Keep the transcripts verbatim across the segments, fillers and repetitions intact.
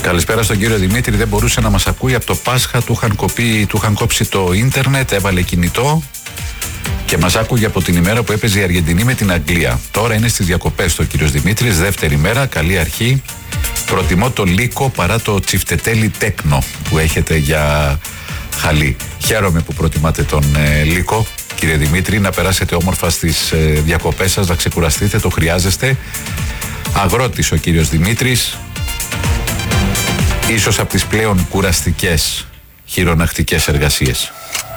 Καλησπέρα στον κύριο Δημήτρη. Δεν μπορούσε να μας ακούει από το Πάσχα. Του είχαν, κοπεί, του είχαν κόψει το ίντερνετ, έβαλε κινητό και μας άκουγε από την ημέρα που έπαιζε η Αργεντινή με την Αγγλία. Τώρα είναι στις διακοπές ο κύριος Δημήτρης. Δεύτερη μέρα, καλή αρχή. Προτιμώ το Λύκο παρά το τσιφτετέλι τέκνο που έχετε για χαλί. Χαίρομαι που προτιμάτε τον ε, Λύκο, κύριε Δημήτρη. Να περάσετε όμορφα στις ε, διακοπές σας, να ξεκουραστείτε, το χρειάζεστε. Αγρότης ο κύριος Δημήτρης. Ίσως από τις πλέον κουραστικές χειρονακτικές εργασίες.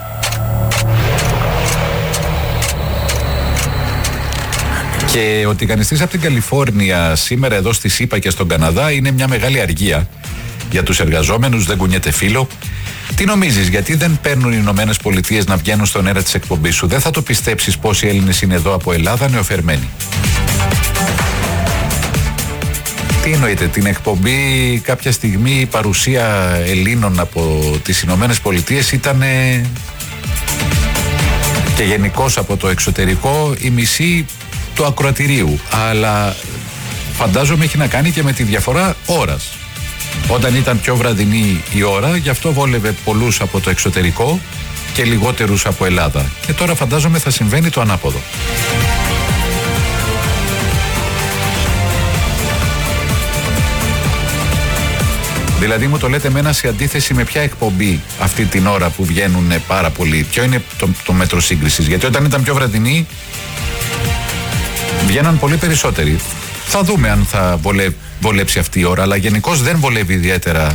Και ο τηγανιστής από την Καλιφόρνια σήμερα εδώ στη ΣΥΠΑ και στον Καναδά είναι μια μεγάλη αργία για τους εργαζόμενους, δεν κουνιέται φύλλο. Τι νομίζεις, γιατί δεν παίρνουν οι Ηνωμένες Πολιτείες να βγαίνουν στον αέρα της εκπομπής σου? Δεν θα το πιστέψεις πόσοι Έλληνες είναι εδώ από Ελλάδα νεοφερμένοι. Τι εννοείται, την εκπομπή κάποια στιγμή η παρουσία Ελλήνων από τις Ηνωμένες Πολιτείες ήταν και γενικώς από το εξωτερικό η μισή του ακροατηρίου, αλλά φαντάζομαι έχει να κάνει και με τη διαφορά ώρας. Όταν ήταν πιο βραδινή η ώρα, γι' αυτό βόλευε πολλούς από το εξωτερικό και λιγότερους από Ελλάδα. Και τώρα φαντάζομαι θα συμβαίνει το ανάποδο. Δηλαδή μου το λέτε εμένα σε αντίθεση με ποια εκπομπή αυτή την ώρα που βγαίνουν πάρα πολλοί? Ποιο είναι το, το μέτρο σύγκρισης? Γιατί όταν ήταν πιο βραδινή βγαίναν πολύ περισσότεροι. Θα δούμε αν θα βολε, βολέψει αυτή η ώρα, αλλά γενικώς δεν βολεύει ιδιαίτερα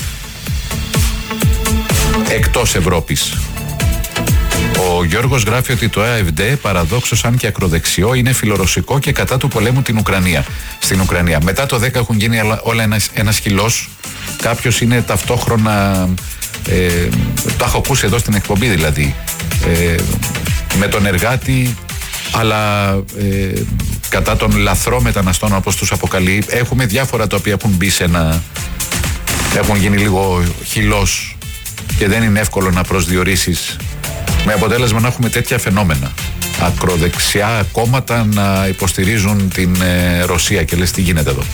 εκτός Ευρώπης. Ο Γιώργος γράφει ότι το ΑΕΒΔ, παραδόξως αν και ακροδεξιό, είναι φιλορωσικό και κατά του πολέμου την Ουκρανία. Στην Ουκρανία. Μετά το δέκα έχουν γίνει όλα ένας, ένας χυλός. Κάποιος είναι ταυτόχρονα, ε, το έχω ακούσει εδώ στην εκπομπή δηλαδή, ε, με τον εργάτη, αλλά ε, κατά των λαθρό μεταναστών όπως τους αποκαλεί. Έχουμε διάφορα τα οποία έχουν μπει σε ένα, έχουν γίνει λίγο χυλός και δεν είναι εύκολο να προσδιορίσεις, με αποτέλεσμα να έχουμε τέτοια φαινόμενα. Ακροδεξιά κόμματα να υποστηρίζουν την ε, Ρωσία και λες τι γίνεται εδώ.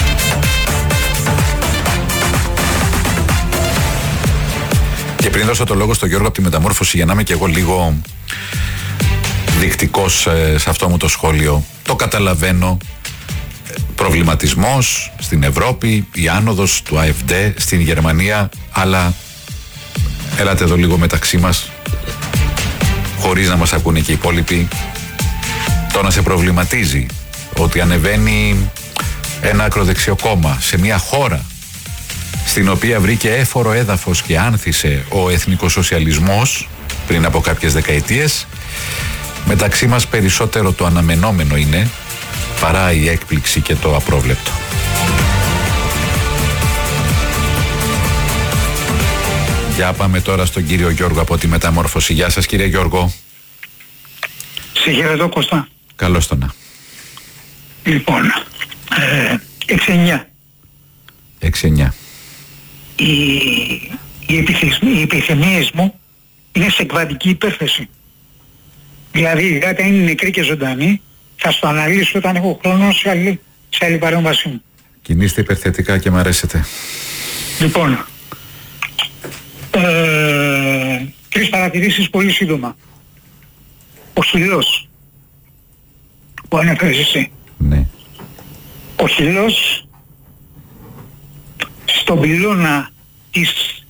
Και πριν δώσω το λόγο στον Γιώργο από τη Μεταμόρφωση, για να είμαι και εγώ λίγο δεικτικός ε, σε αυτό μου το σχόλιο, το καταλαβαίνω. Προβληματισμός στην Ευρώπη, η άνοδος του ΑΕΒΔ στην Γερμανία, αλλά έλατε εδώ λίγο μεταξύ μας, χωρίς να μας ακούνε και οι υπόλοιποι. Το να σε προβληματίζει ότι ανεβαίνει ένα ακροδεξιό κόμμα σε μια χώρα στην οποία βρήκε έφορο έδαφος και άνθησε ο εθνικοσοσιαλισμός πριν από κάποιες δεκαετίες, μεταξύ μας περισσότερο το αναμενόμενο είναι παρά η έκπληξη και το απρόβλεπτο. Για πάμε τώρα στον κύριο Γιώργο από τη Μεταμόρφωση. Γεια σας κύριε Γιώργο. Σε χαιρετώ Κώστα. Καλώς το να. Λοιπόν, ε, έξι εννιά. έξι εννιά. Οι, οι, οι επιθυμίες μου είναι σε εκβατική υπέρθεση. Δηλαδή η γάτα είναι νεκρή και ζωντανή. Θα στο αναλύσω όταν έχω χρόνο σε άλλη, σε άλλη παρέμβασή μου. Κινείστε υπερθετικά και μ' αρέσετε. Λοιπόν, ε, τρεις παρατηρήσεις πολύ σύντομα. Ο χυλός που ανέφερες εσύ. Ναι. Ο χυλός στον πυλώνα της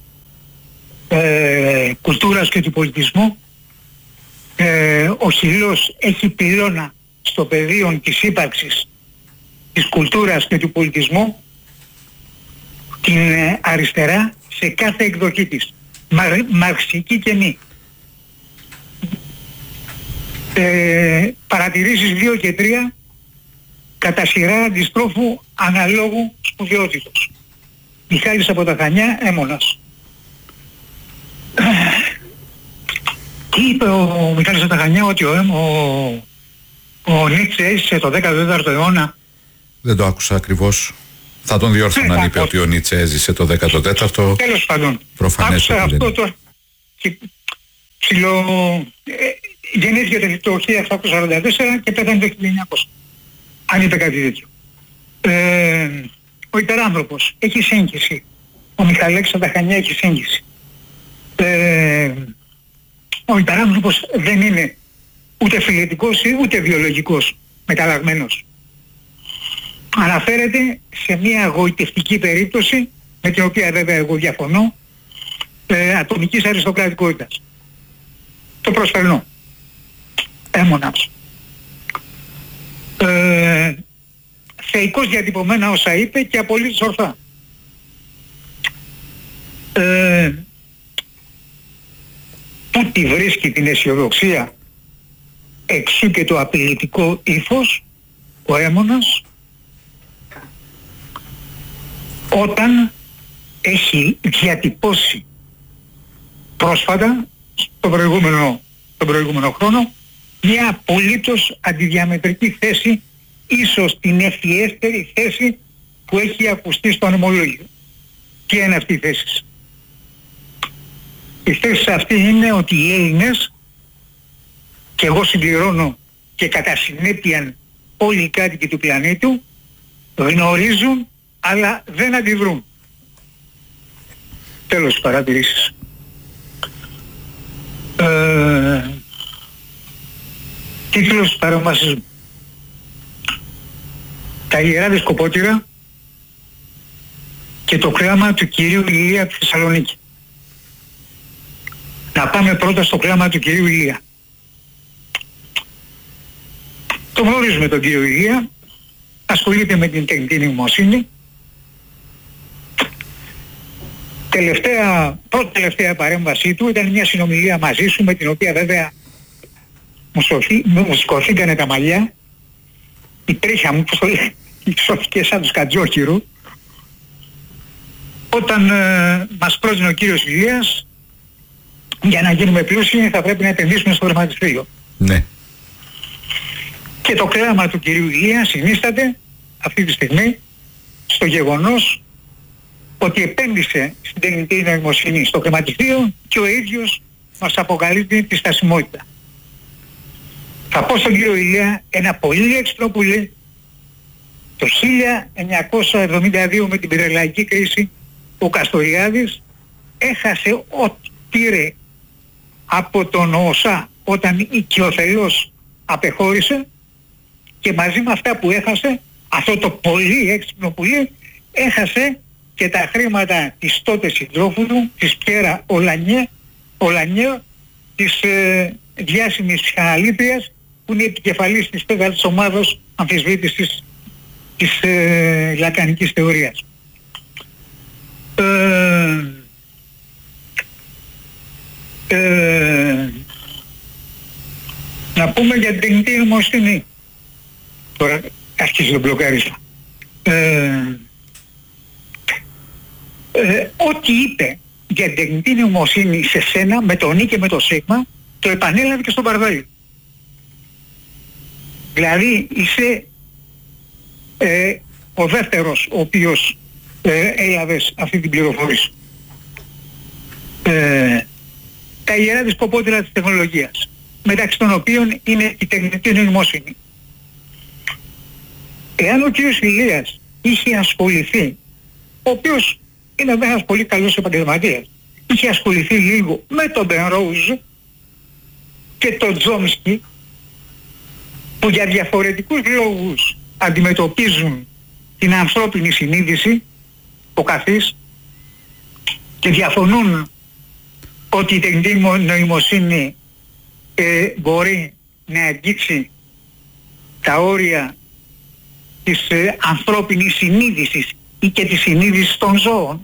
ε, κουλτούρας και του πολιτισμού, ε, ο χυλός έχει πυλώνα στο πεδίο της ύπαρξης της κουλτούρας και του πολιτισμού την ε, αριστερά σε κάθε εκδοχή της, Μαρ, μαρξική και μη. Ε, παρατηρήσεις δύο και τρία κατά σειρά αντιστρόφου αναλόγου σπουδαιότητος. Μιχάλης από τα Χανιά, Έμονας. Τι είπε ο Μιχάλης από τα Χανιά? Ότι ο, ο, ο Νίτσε έζησε το δέκατο τέταρτο αιώνα. Δεν το άκουσα ακριβώς. Θα τον διόρθωνα αν είπε ότι ο Νίτσε έζησε το δέκατο τέταρτο. Τέλος πάντων. Προφανές άκουσα αυτό το ψηλό... Ε, γεννήθηκε το χίλια επτακόσια σαράντα τέσσερα και πέθανε το χίλια εννιακόσια. Αν είπε κάτι τέτοιο. Ε, ο υπεράνθρωπος έχει σύγχυση. Ο Μιχαλέξης από τα Χανιά έχει σύγχυση. Ε, ο υπεράνθρωπος δεν είναι ούτε φιλετικός ούτε βιολογικός μεταλλαγμένος. Αναφέρεται σε μια εγωιτευτική περίπτωση, με την οποία βέβαια εγώ διαφωνώ, ε, ατομικής αριστοκρατικότητας. Το προσπερνώ. Έμονας. Ε, θεϊκώς διατυπωμένα όσα είπε και απολύτως ορθά. Ε, πού τη βρίσκει την αισιοδοξία, εξού και το απειλητικό ύφος, ο Έμονας, όταν έχει διατυπώσει πρόσφατα, στον προηγούμενο, τον προηγούμενο χρόνο, μια απολύτως αντιδιαμετρική θέση, ίσως την ευφιέστερη θέση που έχει ακουστεί στο νομολόγιο. Ποια είναι αυτή η θέση? Η θέση αυτή είναι ότι οι Έλληνες, και εγώ συμπληρώνω και κατά συνέπεια όλοι οι κάτοικοι του πλανήτου, γνωρίζουν αλλά δεν αντιδρούν. Τέλος της παρατηρήσεις. Ε, τίτλος της παρέμβασης μου. Τα Ιερά Δισκοπότηρα και το κλάμα του κυρίου Ηλία από τη Θεσσαλονίκη. Να πάμε πρώτα στο κλάμα του κυρίου Ηλία. Το γνωρίζουμε τον κύριο Ηλία, ασχολείται με την τεχνητή νοημοσύνη. Τελευταία, πρώτη τελευταία παρέμβασή του ήταν μια συνομιλία μαζί σου, με την οποία βέβαια μου, σωθεί, μου σκοθήκανε τα μαλλιά, η τρίχα μου σώθηκε σαν του Σκατζόχυρου, όταν ε, μας πρότεινε ο κύριος Ηλίας, για να γίνουμε πλούσιοι θα πρέπει να επενδύσουμε στο χρηματιστήριο. Ναι. Και το κλάμα του κυρίου Ηλία συνίσταται αυτή τη στιγμή στο γεγονός ότι επένδυσε στην τεχνητή νοημοσύνη στο χρηματιστήριο και ο ίδιος μας αποκαλύπτει τη στασιμότητα. Θα πω στον κύριο Ηλία ένα πολύ έξυπνο πουλί. Το χίλια εννιακόσια εβδομήντα δύο με την πυρελαϊκή κρίση, ο Καστοριάδης έχασε ό,τι πήρε από τον ΟΣΑ όταν η Οικειοθελώς απεχώρησε, και μαζί με αυτά που έχασε, αυτό το πολύ έξυπνο πουλί, έχασε και τα χρήματα της τότε συντρόφου του, της Πιέρα Ολανιέ, Ολανιέ, της ε, διάσημης ψυχαναλήτριας, που είναι επικεφαλής της τέταρτης ομάδος αμφισβήτησης της ε, λακανικής θεωρίας. Ε, ε, να πούμε για την τεχνητή νοημοσύνη. Τώρα αρχίζει το μπλοκάρισμα. Ε, ε, ό,τι είπε για την τεχνητή νοημοσύνη σε σένα, με τον Νί και με το Σίγμα, το επανέλαβε και στον Παρδάλη. Δηλαδή είσαι ε, ο δεύτερος ο οποίος ε, έλαβες αυτή την πληροφορία. Ε, τα Ιερά Δισκοπότηρα της τεχνολογίας, μεταξύ των οποίων είναι η τεχνητή νοημοσύνη. Εάν ο κύριος Ηλίας είχε ασχοληθεί, ο οποίος είναι ένας πολύ καλός επαγγελματίας, είχε ασχοληθεί λίγο με τον Μπενρόουζ και τον Τζόμσκι, που για διαφορετικούς λόγους αντιμετωπίζουν την ανθρώπινη συνείδηση, ο καθής, και διαφωνούν ότι η τεχνητή νοημοσύνη ε, μπορεί να αγγίξει τα όρια της ε, ανθρώπινης συνείδησης ή και της συνείδησης των ζώων,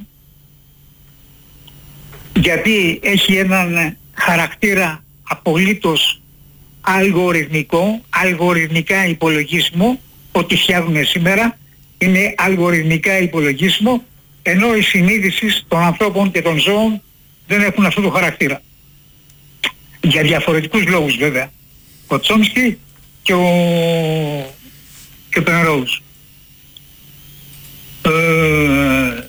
γιατί έχει έναν χαρακτήρα απολύτως αλγοριθμικό, αλγοριθμικά υπολογίσιμο. Ό,τι φτιάχνουν σήμερα είναι αλγοριθμικά υπολογίσιμο, ενώ η συνείδηση των ανθρώπων και των ζώων δεν έχουν αυτό το χαρακτήρα. Για διαφορετικούς λόγους βέβαια. Ο Τσόμσκι και ο, και ο Πενρόουζ. Ε,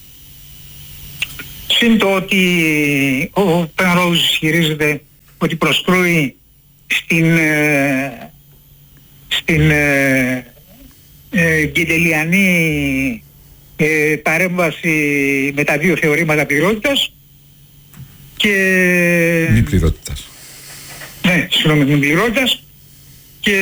συν το ότι ο Πενρόουζ ισχυρίζεται ότι προσκρούει στην, ε, στην ε, ε, γκεντελιανή ε, παρέμβαση με τα δύο θεωρήματα πληρότητας και... Μη πληρότητας. Ναι, συγγνώμη, μη πληρότητας και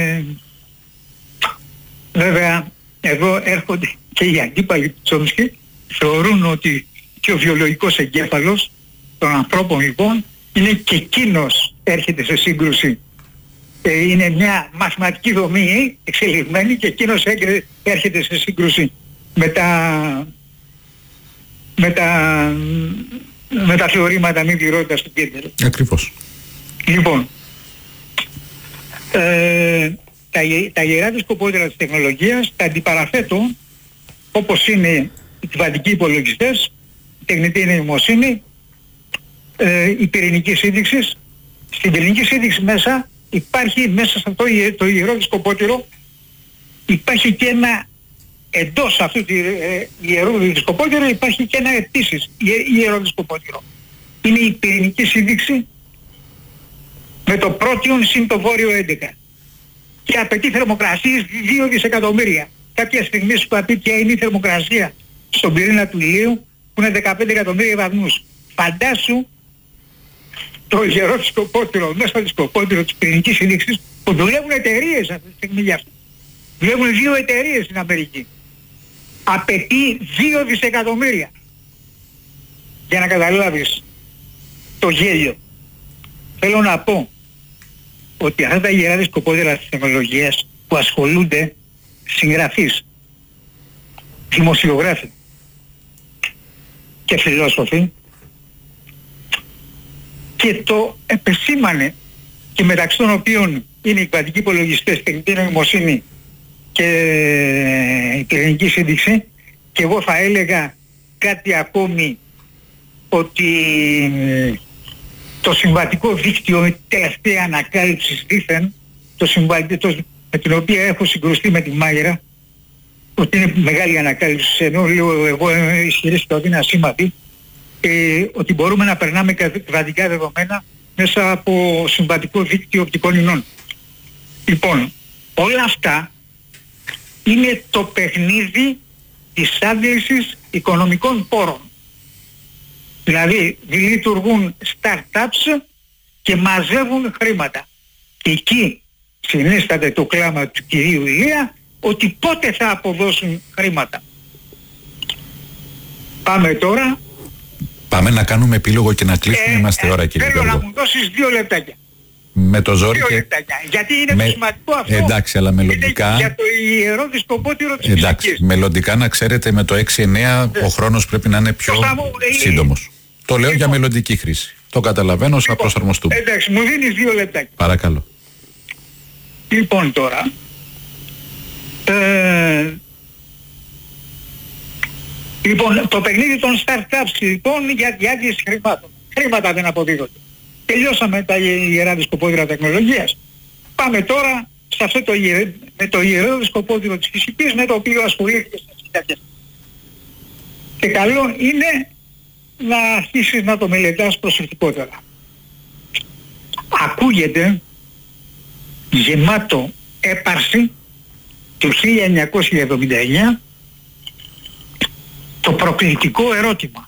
βέβαια εδώ έρχονται και οι αντίπαλοι του Τσόμσκι, θεωρούν ότι και ο βιολογικός εγκέφαλος των ανθρώπων λοιπόν είναι και εκείνος έρχεται σε σύγκρουση. Ε, είναι μια μαθηματική δομή εξελιγμένη και εκείνος έρχεται σε σύγκρουση με τα, με τα, με τα θεωρήματα μη πληρότητας του Κέντερ. Ακριβώς. Λοιπόν, ε, τα, τα ιερά δισκοπότηρα της τεχνολογίας τα αντιπαραθέτω όπως είναι οι κβαντικοί υπολογιστές, η τεχνητή νοημοσύνη, ε, η πυρηνική σύνδεξη. Στην πυρηνική σύνδεξη μέσα υπάρχει, μέσα σε αυτό το ιερό δισκοπότηρο, υπάρχει και ένα, εντός αυτού του ε, ιερού δισκοπότηρου υπάρχει και ένα επίσης ιερό δισκοπότηρο. Είναι η πυρηνική σύνδεξη με το πρότιον συν το βόρειο έντεκα και απαιτεί θερμοκρασίες δύο δισεκατομμύρια. Κάποια στιγμή σου θα πει ποια είναι η θερμοκρασία στον πυρήνα του ηλίου που είναι δεκαπέντε εκατομμύρια βαθμούς. Φαντάσου το ιερό δισκοπότηρο, μέσα στο δισκοπότηρο της πυρηνικής σύνδεξης που δουλεύουν εταιρείες αυτή τη στιγμή για αυτό. Δουλεύουν δύο εταιρείες στην Αμερική. Απαιτεί δύο δισεκατομμύρια. Για να καταλάβεις το γέλιο. Θέλω να πω ότι αυτά τα ιερά δισκοπότηρα της τεχνολογίας που ασχολούνται συγγραφείς, δημοσιογράφοι και φιλόσοφοι και το επεσήμανε και μεταξύ των οποίων είναι οι κβαντικοί υπολογιστές, τεχνητή νοημοσύνη και η πυρηνική σύνδεξη, και εγώ θα έλεγα κάτι ακόμη, ότι το συμβατικό δίκτυο, η τελευταία ανακάλυψη δήθεν, το συμβατικό με την οποία έχω συγκρουστεί με τη Μάγερα, ότι είναι μεγάλη ανακάλυψη, ενώ λέω εγώ ισχυρίστηκα ότι είναι ασήμαντη, ε, ότι μπορούμε να περνάμε κβαντικά δεδομένα μέσα από συμβατικό δίκτυο οπτικών ινών. Λοιπόν, όλα αυτά είναι το παιχνίδι της άντλησης οικονομικών πόρων. Δηλαδή λειτουργούν startups και μαζεύουν χρήματα. Και εκεί συνίσταται το κλάμα του κυρίου Ηλία ότι πότε θα αποδώσουν χρήματα. Πάμε τώρα. Πάμε να κάνουμε επίλογο και να κλείσουμε, ε, είμαστε ώρα κύριε Θέλω Γιώργο. να μου δώσεις δύο λεπτάκια. Με το ζόρι δύο και... λεπτάκια. Γιατί είναι με... σημαντικό αυτό. Εντάξει, αλλά μελλοντικά... Είναι για το ιερό δισκοπότηρο της Εντάξει, φυσικής. μελλοντικά να ξέρετε με το έξι εννέα ο χρόνος πρέπει να είναι πιο μου, ε, σύντομος. Το λέω λοιπόν, για μελλοντική χρήση. Το καταλαβαίνω, θα λοιπόν, προσαρμοστούμε. Εντάξει, μου δίνεις δύο λεπτάκια. Παρακαλώ. Λοιπόν τώρα, ε, λοιπόν το παιχνίδι των startups λοιπόν για διάρκεια χρημάτων. Χρήματα δεν αποδίδονται. Τελειώσαμε τα ιερά δισκοπότηρα τεχνολογίας. Πάμε τώρα σε αυτό το, με το ιερό δισκοπότηρο της φυσικής, με το οποίο ασχολήθηκε στις συνταγές. Και καλό είναι να αρχίσεις να το μελετάς προσεκτικότερα. Ακούγεται γεμάτο έπαρση του χίλια εννιακόσια εβδομήντα εννιά το προκλητικό ερώτημα: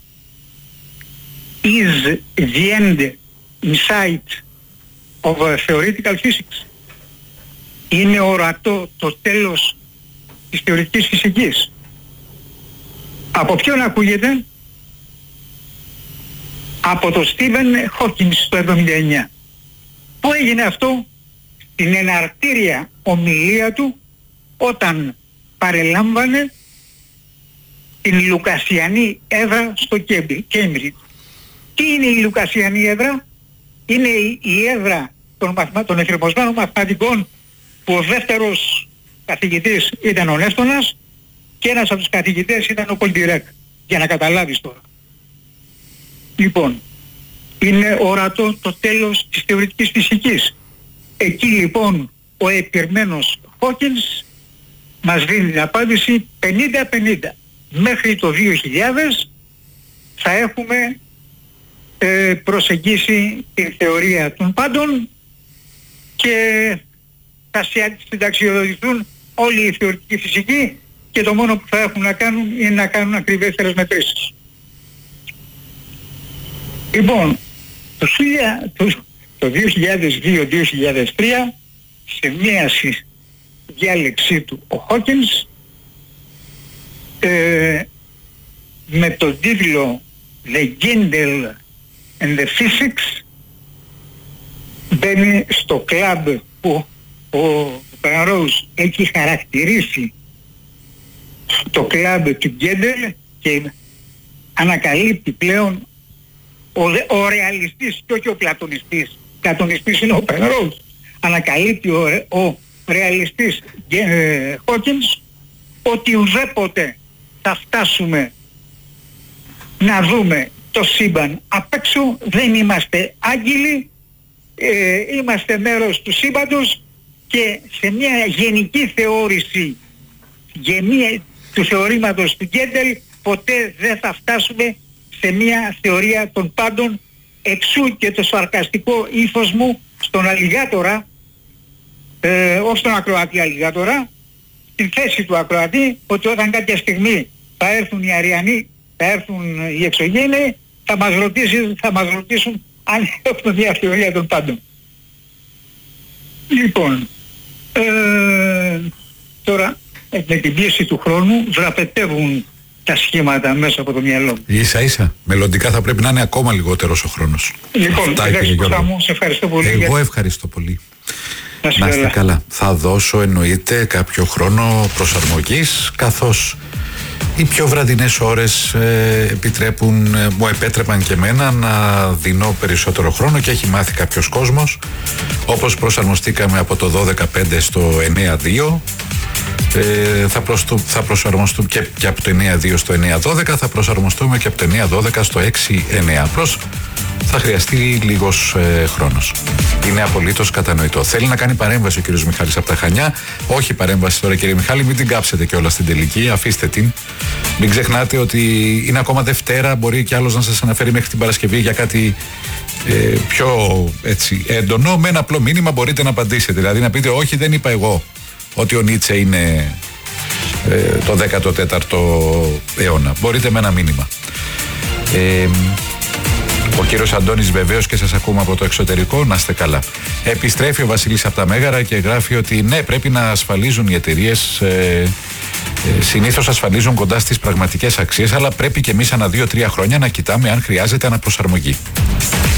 Is the end in sight of theoretical physics? Είναι ορατό το τέλος της θεωρητικής φυσικής? Από ποιον ακούγεται? Από τον Στίβεν Χόκινς το εβδομήντα εννιά. Πού έγινε αυτό? Στην εναρτήρια ομιλία του όταν παρελάμβανε την Λουκασιανή έδρα στο Κέμπριτζ. Τι είναι η Λουκασιανή έδρα? Είναι η έδρα των, μαθημα... των εφηρμοσμένων μαθηματικών που ο δεύτερος καθηγητής ήταν ο Νεύτωνας και ένας από τους καθηγητές ήταν ο Πολτιρέκ. Για να καταλάβεις τώρα. Λοιπόν, είναι ορατό το τέλος της θεωρητικής φυσικής. Εκεί λοιπόν ο επιρμένος Χόκινς μας δίνει την απάντηση πενήντα πενήντα. Μέχρι το δύο χιλιάδες θα έχουμε ε, προσεγγίσει την θεωρία των πάντων και θα συνταξιοδοτηθούν όλοι οι θεωρητικοί φυσικοί και το μόνο που θα έχουν να κάνουν είναι να κάνουν ακριβέστερες μετρήσεις. Λοιπόν, το, το δύο χιλιάδες δύο δύο χιλιάδες τρία σε μία διάλεξή του ο Χόκινς ε, με τον τίτλο The Gödel and the Physics μπαίνει στο κλαμπ που ο Penrose έχει χαρακτηρίσει το κλαμπ του Gödel και ανακαλύπτει πλέον ο, ο ρεαλιστής και όχι ο πλατωνιστής. Πλατωνιστής είναι ο Penrose. Ανακαλύπτει ο, ο ρεαλιστής ε, Hawkins ότι ουδέποτε θα φτάσουμε να δούμε το σύμπαν απ' έξω, δεν είμαστε άγγελοι, ε, είμαστε μέρος του σύμπαντος και σε μια γενική θεώρηση γενία, του θεωρήματος του Gödel ποτέ δεν θα φτάσουμε σε μια θεωρία των πάντων, εξού και το σαρκαστικό ύφος μου στον αλιγάτορα, ε, όχι στον ακροατή αλιγάτορα, στην θέση του ακροατή, ότι όταν κάποια στιγμή θα έρθουν οι Αριανοί, θα έρθουν οι εξωγήινοι, θα μας ρωτήσουν, θα μας ρωτήσουν αν έχουμε μια θεωρία των πάντων. Λοιπόν, ε, τώρα με την πίεση του χρόνου δραπετεύουν τα σχήματα μέσα από το μυαλό μου. Ίσα ίσα. Μελλοντικά θα πρέπει να είναι ακόμα λιγότερος ο χρόνος. Λοιπόν, ευχαριστώ μου, σε ευχαριστώ πολύ. Εγώ για... ευχαριστώ πολύ. Να είστε καλά. καλά. Θα δώσω εννοείται κάποιο χρόνο προσαρμογής, καθώς οι πιο βραδινές ώρες ε, επιτρέπουν, ε, μου επέτρεπαν και εμένα να δίνω περισσότερο χρόνο και έχει μάθει κάποιος κόσμος, όπως προσαρμοστήκαμε από το δώδεκα πέντε στο εννέα δύο. Ε, θα, προστου, θα προσαρμοστούμε και, και από το εννέα δύο στο εννέα δώδεκα, θα προσαρμοστούμε και από το εννέα δώδεκα στο έξι εννέα. Απλώς θα χρειαστεί λίγος ε, χρόνος. Είναι απολύτως κατανοητό. Θέλει να κάνει παρέμβαση ο κύριος Μιχάλης από τα Χανιά. Όχι παρέμβαση τώρα, κύριε Μιχάλη, μην την κάψετε κιόλας στην τελική. Αφήστε την. Μην ξεχνάτε ότι είναι ακόμα Δευτέρα. Μπορεί κι άλλος να σας αναφέρει μέχρι την Παρασκευή για κάτι ε, πιο έτσι, έντονο. Με ένα απλό μήνυμα μπορείτε να απαντήσετε. Δηλαδή να πείτε, όχι, δεν είπα εγώ ότι ο Νίτσε είναι ε, το δέκατο τέταρτο αιώνα. Μπορείτε με ένα μήνυμα. Ε, ο κύριος Αντώνης βεβαίως και σας ακούμε από το εξωτερικό, να είστε καλά. Επιστρέφει ο Βασίλης από τα Μέγαρα και γράφει ότι ναι, πρέπει να ασφαλίζουν οι εταιρείες, ε, ε, συνήθως ασφαλίζουν κοντά στις πραγματικές αξίες, αλλά πρέπει και εμείς ανά δύο τρία χρόνια να κοιτάμε αν χρειάζεται αναπροσαρμογή.